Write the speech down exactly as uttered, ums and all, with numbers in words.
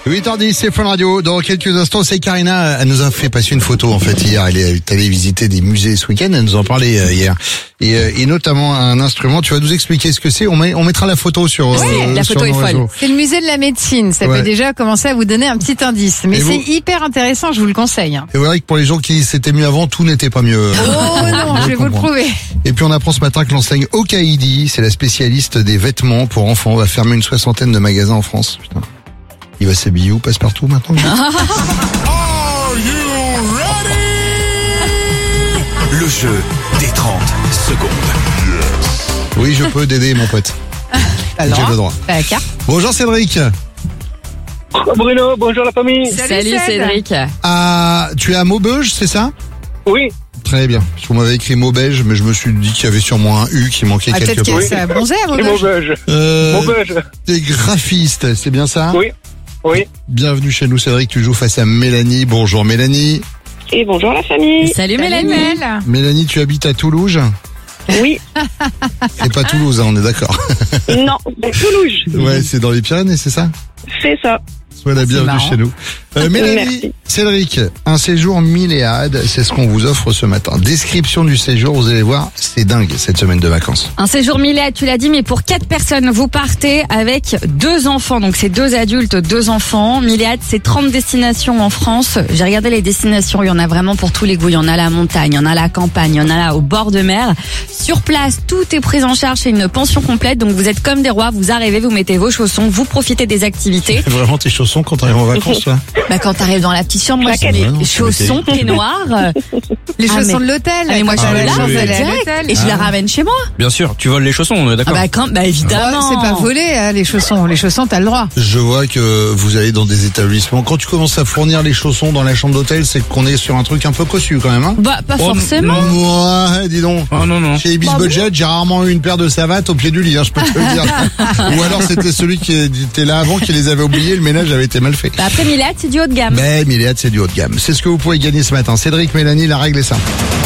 huit heures dix, c'est Fun Radio. Dans quelques instants, c'est Karina. Elle nous a fait passer une photo, en fait, hier. Elle est allée visiter des musées ce week-end. Elle nous en parlait euh, hier. Et, euh, et notamment un instrument. Tu vas nous expliquer ce que c'est. On, met, on mettra la photo sur, ouais, euh, la sur photo nos est réseaux. folle. C'est le musée de la médecine. Ça Ouais. peut déjà commencer à vous donner un petit indice. Mais Et c'est vous hyper intéressant, je vous le conseille. hein. Et voilà que pour les gens qui c'était mieux avant, tout n'était pas mieux. Oh non, je vais vous le comprends. prouver. Et puis on apprend ce matin que l'enseigne Okaidi, c'est la spécialiste des vêtements pour enfants, va fermer une soixantaine de magasins en France. Putain. Il va s'habiller où, passe-partout maintenant? Le jeu des trente secondes. Oui, je peux t'aider, mon pote. Alors, J'ai le droit. la carte. Bonjour Cédric. Bruno, bonjour la famille. Salut, Ced. Cédric. Ah, tu es à Maubeuge, c'est ça? Oui, Très bien. Parce qu'on m'avait écrit Maubeuge, mais je me suis dit qu'il y avait sûrement un U qui manquait Ah, quelque peut-être part. que ça a bronzé à c'est Maubeuge. Maubeuge. Euh, Maubeuge. T'es graphiste, c'est bien ça? Oui, oui. Bienvenue chez nous Cédric, tu joues face à Mélanie. Bonjour Mélanie. Et bonjour la famille. Salut, Salut, Mélanie. Mel. Mélanie, tu habites à Toulouse? Oui, C'est pas Toulouse, hein, on est d'accord. non, de Toulouse. Ouais, c'est dans les Pyrénées, c'est ça? C'est ça. Sois la bienvenue marrant. chez nous. Euh, Mélanie, Merci. Cédric, un séjour Milléade, c'est ce qu'on vous offre ce matin. Description du séjour, vous allez voir, c'est dingue cette semaine de vacances. Un séjour Milléade, tu l'as dit, mais pour quatre personnes, vous partez avec deux enfants. Donc c'est deux adultes, deux enfants. Milléade, c'est trente destinations en France. J'ai regardé les destinations, il y en a vraiment pour tous les goûts. Il y en a à la montagne, il y en a à la campagne, il y en a là au bord de mer. Sur place, tout est pris en charge, c'est une pension complète. Donc vous êtes comme des rois, vous arrivez, vous mettez vos chaussons, vous profitez des activités. Vraiment tes chaussons quand t'arrives en vacances, toi? Bah quand t'arrives dans la petite chambre, moi je Claquettes. mets Ouais, non, chaussons, peignoirs. euh, Les Ah, chaussons mais- de l'hôtel. Ah, mais moi, Quand je t'as me la lave chance d'aller à direct l'hôtel. et je les ramène chez moi. Bien sûr, tu voles les chaussons, on est Ah d'accord. bah quand, bah évidemment. Oh, c'est pas volé, hein, les chaussons. Les chaussons, t'as le droit. Je vois que vous allez dans des établissements. Quand tu commences à fournir les chaussons dans la chambre d'hôtel, c'est qu'on est sur un truc un peu cossu quand même, hein? Bah pas Oh, forcément. Ouais, dis donc. Oh non, non. Chez Ibis Bah Budget, j'ai rarement eu une paire de savates au pied du lit, hein, je peux te le dire. Ou alors c'était celui qui était là avant qui les avait oubliés, le ménage avait été mal fait. Bah après Milléade, c'est du haut de gamme. Mais Milléade, c'est du haut de gamme. C'est ce que vous pouvez gagner ce matin. Cédric, Mélanie, la règle est simple.